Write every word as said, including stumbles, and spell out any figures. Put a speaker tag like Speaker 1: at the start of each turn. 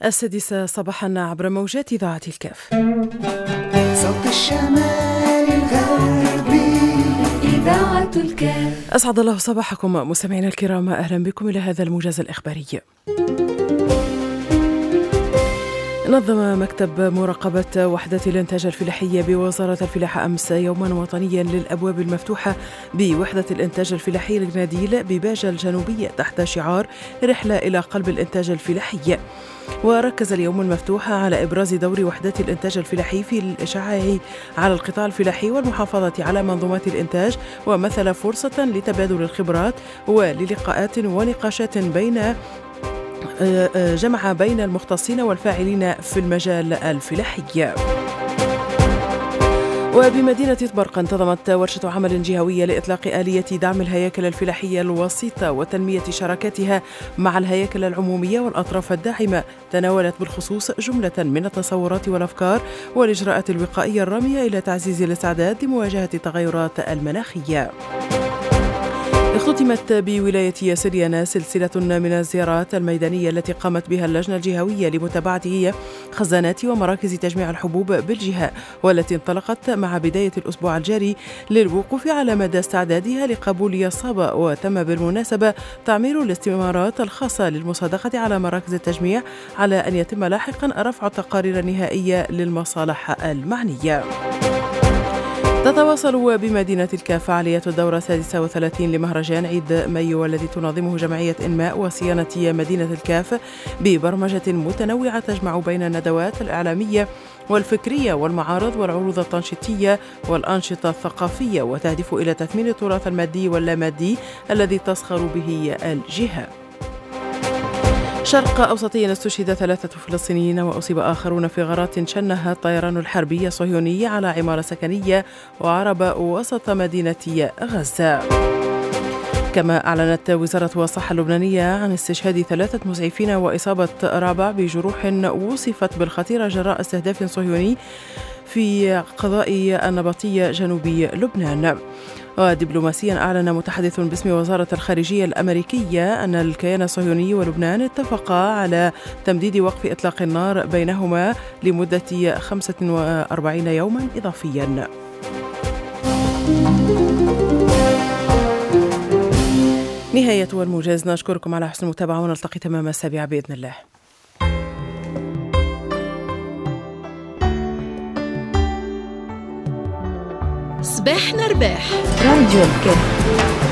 Speaker 1: السادسة صباحا عبر موجات إذاعة الكاف.
Speaker 2: صوت الشمال الغربي إذاعة الكاف.
Speaker 1: أسعد الله صباحكم مستمعينا الكرام، أهلا بكم إلى هذا الموجز الإخباري. نظم مكتب مراقبة وحدة الإنتاج الفلاحي بوزارة الفلاحة أمس يوما وطنيا للأبواب المفتوحة بوحدة الإنتاج الفلاحي الجناديل بباجة الجنوبية تحت شعار رحلة إلى قلب الإنتاج الفلاحي. وركز اليوم المفتوح على إبراز دور وحدات الإنتاج الفلاحي في الإشعاع على القطاع الفلاحي والمحافظة على منظومات الإنتاج، ومثل فرصة لتبادل الخبرات وللقاءات ونقاشات بين جمع بين المختصين والفاعلين في المجال الفلاحي. وبمدينة طبرق انتظمت ورشة عمل جهوية لإطلاق آلية دعم الهياكل الفلاحية الوسيطة وتنمية شراكاتها مع الهياكل العمومية والأطراف الداعمة، تناولت بالخصوص جملة من التصورات والأفكار والإجراءات الوقائية الرامية إلى تعزيز الاستعداد لمواجهة التغيرات المناخية. اختتمت بولاية سريانة سلسلة من الزيارات الميدانية التي قامت بها اللجنة الجهوية لمتابعة خزانات ومراكز تجميع الحبوب بالجهة، والتي انطلقت مع بداية الأسبوع الجاري للوقوف على مدى استعدادها لقبول الصابة. وتم بالمناسبة تعمير الاستمارات الخاصة للمصادقة على مراكز التجميع، على أن يتم لاحقا رفع التقارير النهائية للمصالح المعنية. تتواصل بمدينة الكاف فعاليات الدورة السادسة والثلاثين لمهرجان عيد مايو، والذي تنظمه جمعية إنماء وصيانة مدينة الكاف ببرمجة متنوعة تجمع بين الندوات الإعلامية والفكرية والمعارض والعروض التنشيطية والأنشطة الثقافية، وتهدف إلى تثمين التراث المادي واللامادي الذي تزخر به الجهة. شرق أوسطيا استشهد ثلاثة فلسطينيين وأصيب آخرون في غارات شنها الطيران الحربي الصهيوني على عمارة سكنية وعرب وسط مدينة غزة. كما أعلنت وزارة الصحة اللبنانية عن استشهاد ثلاثة مسعفين وإصابة رابع بجروح وصفت بالخطيرة جراء استهداف صهيوني في قضاء النبطية جنوبي لبنان. ودبلوماسيا أعلن متحدث باسم وزارة الخارجية الأمريكية أن الكيان الصهيوني ولبنان اتفقا على تمديد وقف إطلاق النار بينهما لمدة خمسة وأربعين يوما إضافيا. نهاية الموجز، نشكركم على حسن المتابعة ونلتقي تمام السابعة بإذن الله.
Speaker 3: صباحنا رباح
Speaker 2: راديو الكاف.